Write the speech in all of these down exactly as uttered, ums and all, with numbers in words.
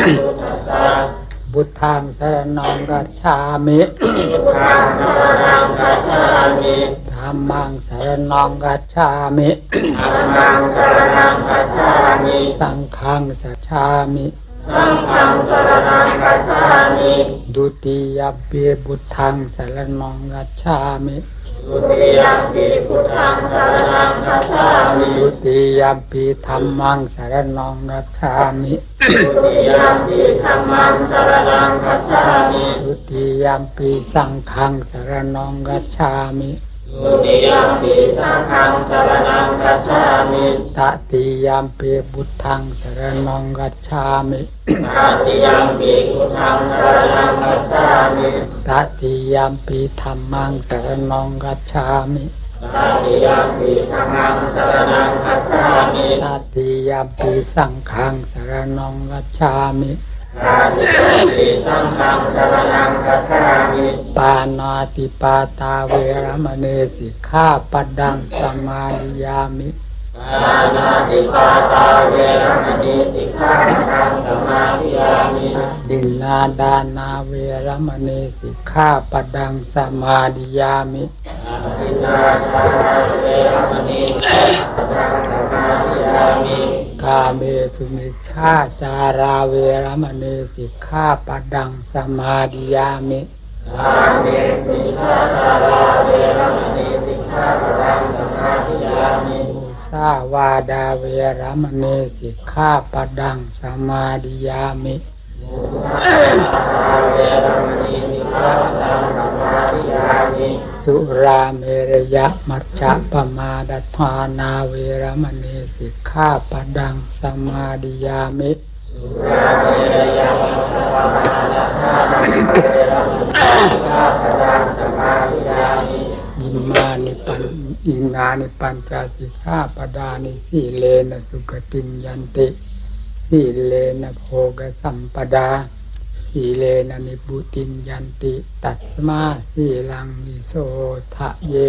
พุทธังสรณังคัจฉามิพุทธังสรณังคัจฉามิธัมมังสรณังคัจฉามิธัมมังสรณังคัจฉามิสังฆังสัจฉามิสังฆังสรณังคัจฉามิดุติยมปิพุทธังสรณังคัจฉามิดุติยมปิพุทธังสรณังคัจฉามิดุติยมปิธัมมังสรณังคัจฉามิดุติยมปิธัมมังสรณังคัจฉามิดุติยมปิสังฆังสรณังคัจฉามิดุติยมปิสังฆังสรณังคัจฉามิตติยมปิพุทธังสรณังคัจฉามิตติยมปิพุทธังสรณังคัจฉามิตติยมปิธัมมังสรณังคัจฉามิตติยมปิธัมมังสรณังคัจฉามิตติยมปิสังฆังสรณังคัจฉามิตติยมปิสังฆังสรณังคัจฉามิปานาติปาตาเวรมณีสิกขาปัดดังสมาธิยามิปานาติปาตาเวรมณีสิกขาปัดดังสมาธิยามิดินนาดานาเวรมณีสิกขาปัดดังสมาธิยามิดินนาดานาเวรมณีสิกขาปัดดังสมาธิยามิกาเมสุมิชฌาจาราเวรมณีสิกขาปัดดังสมาธิยามิกาเมสุมิชฌาจาราเวรมณีสิกขาปัดดังสมาธิยามิมุสาวาดาเวรมณีสิกขาปัดดังสมาธิยามิมุสาวาดาเวรมณีสิกขาปัดดังสมาธิยามิสุราเมรยะมัจจปมาดัฏฐานาเวรมณีสิกขาปัดดังสมาธิยามิสุราเมรยะมัจจปมาดัฏฐานาเวรมณีสิกขาปัดดังสมาธิยามิอิมานิปันอินานิปัญจสิกขาปดานิสีเลนะสุขติงยันติสีเลนะโภคสัมปดาสีเลนะนิพุติงยันติตัสมาสีลังนิโสทะเย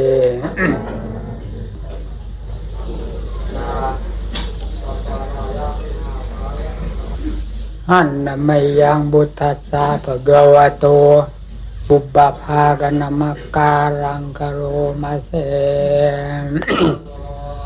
หันนะมัยยังบุตตัสสะภะคะวะโตปุบปภาคณมักการังกโรมาเส